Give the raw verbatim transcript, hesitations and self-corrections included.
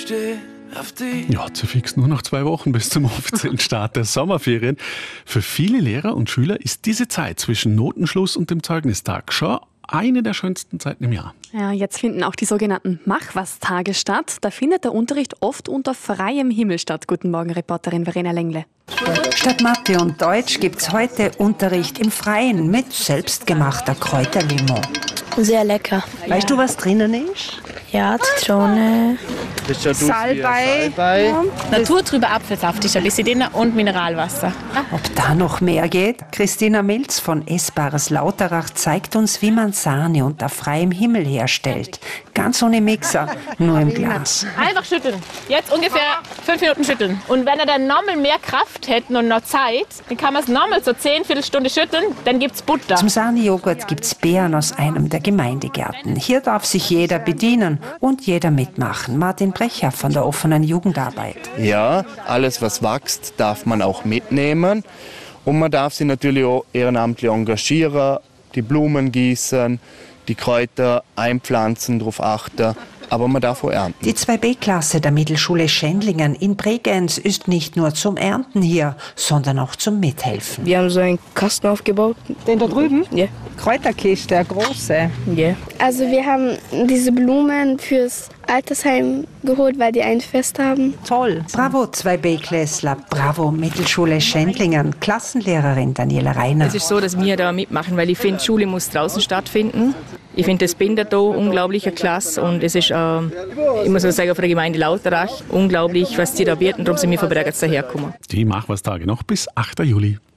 steh auf dich. Ja, zu fix nur noch zwei Wochen bis zum offiziellen Start der Sommerferien. Für viele Lehrer und Schüler ist diese Zeit zwischen Notenschluss und dem Zeugnistag schon eine der schönsten Zeiten im Jahr. Ja, jetzt finden auch die sogenannten Mach-was-Tage statt. Da findet der Unterricht oft unter freiem Himmel statt. Guten Morgen, Reporterin Verena Lengle. Statt Mathe und Deutsch gibt's heute Unterricht im Freien mit selbstgemachter Kräuterlimo. Sehr lecker. Weißt du, was drinnen ist? Ja, Zitrone. Salbei. Naturtrüber Apfelsaft ist ein bisschen drin und Mineralwasser. Ob da noch mehr geht? Christina Milz von Essbares Lauterach zeigt uns, wie man Sahne unter freiem Himmel herstellt. Ganz ohne Mixer, nur im Glas. Einfach schütteln. Jetzt ungefähr fünf Minuten schütteln. Und wenn er dann nochmal mehr Kraft hätte und noch Zeit, dann kann man es nochmal so zehn Viertelstunde schütteln, dann gibt es Butter. Zum Sahnejoghurt gibt's Beeren aus einem der Gemeindegärten. Hier darf sich jeder bedienen und jeder mitmachen. Martin Brecher von der offenen Jugendarbeit. Ja, alles was wächst, darf man auch mitnehmen. Und man darf sich natürlich auch ehrenamtlich engagieren, die Blumen gießen, die Kräuter einpflanzen, darauf achten. Aber man darf auch ernten. Die zwei B-Klasse der Mittelschule Schendlingen in Bregenz ist nicht nur zum Ernten hier, sondern auch zum Mithelfen. Wir haben so einen Kasten aufgebaut. Den da drüben? Ja. Kräuterkiste, der große. Ja. Also wir haben diese Blumen fürs Altersheim geholt, weil die ein Fest haben. Toll. Bravo, zwei B-Klässler. Bravo, Mittelschule Schendlingen. Klassenlehrerin Daniela Reiner. Es ist so, dass wir da mitmachen, weil ich finde, Schule muss draußen stattfinden. Ich finde das Binder da unglaublich klasse und es ist, äh, ich muss sagen, von der Gemeinde Lauterach unglaublich, was die da bieten. Darum sind wir von Bregenz dahergekommen. Die Mach-was-Tage noch bis achten Juli.